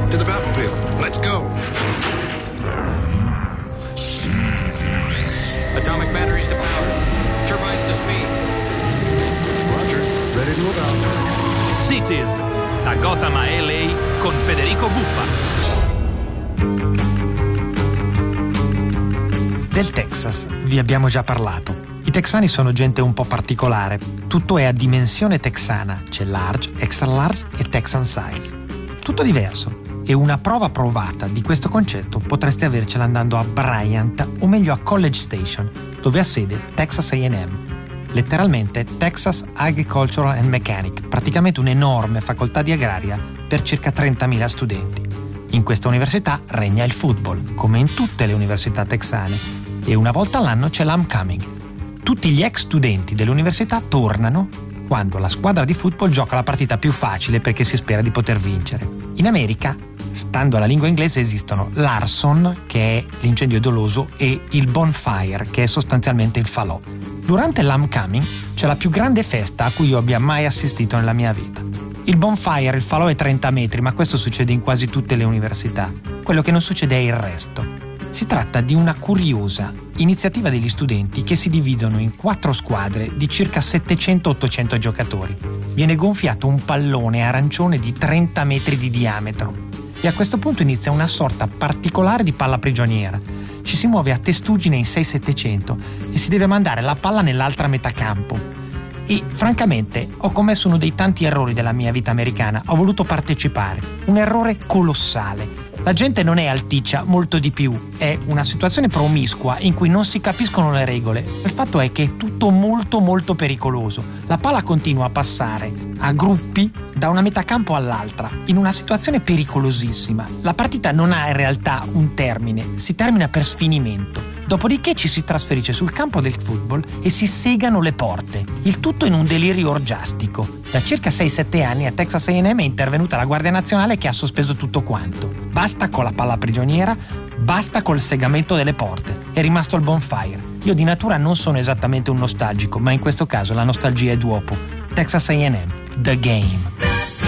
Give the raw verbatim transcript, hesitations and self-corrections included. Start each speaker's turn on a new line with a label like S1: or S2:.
S1: To the battlefield. Let's go. Atomic batteries to power. Turbines to speed. Roger. Ready to move out.
S2: Cities, da Gotham a L A con Federico Buffa.
S3: Del Texas vi abbiamo già parlato. I texani sono gente un po' particolare. Tutto è a dimensione texana. C'è large, extra large e Texan size. Tutto diverso. E una prova provata di questo concetto potreste avercela andando a Bryant, o meglio a College Station, dove ha sede Texas A and M. Letteralmente Texas Agricultural and Mechanic, praticamente un'enorme facoltà di agraria per circa trentamila studenti. In questa università regna il football, come in tutte le università texane, e una volta all'anno c'è l'homecoming. Tutti gli ex studenti dell'università tornano quando la squadra di football gioca la partita più facile perché si spera di poter vincere. In America, stando alla lingua inglese, esistono l'arson, che è l'incendio doloso, e il bonfire, che è sostanzialmente il falò. Durante l'homecoming c'è la più grande festa a cui io abbia mai assistito nella mia vita. Il bonfire, il falò è trenta metri, ma questo succede in quasi tutte le università. Quello che non succede è il resto. Si tratta di una curiosa iniziativa degli studenti che si dividono in quattro squadre di circa settecento ottocento giocatori. Viene gonfiato un pallone arancione di trenta metri di diametro e a questo punto inizia una sorta particolare di palla prigioniera. Ci si muove a testuggine in sei settecento e si deve mandare la palla nell'altra metà campo. E francamente ho commesso uno dei tanti errori della mia vita americana. Ho voluto partecipare. Un errore colossale. La gente non è alticcia, molto di più. È una situazione promiscua in cui non si capiscono le regole. Il fatto è che è tutto molto molto pericoloso. La palla continua a passare a gruppi da una metà campo all'altra, in una situazione pericolosissima. La partita non ha in realtà un termine, si termina per sfinimento. Dopodiché ci si trasferisce sul campo del football e si segano le porte. Il tutto in un delirio orgiastico. Da circa sei sette anni a Texas A and M è intervenuta la Guardia Nazionale che ha sospeso tutto quanto. Basta con la palla prigioniera, basta col segamento delle porte. È rimasto il bonfire. Io di natura non sono esattamente un nostalgico, ma in questo caso la nostalgia è d'uopo. Texas A and M, The Game.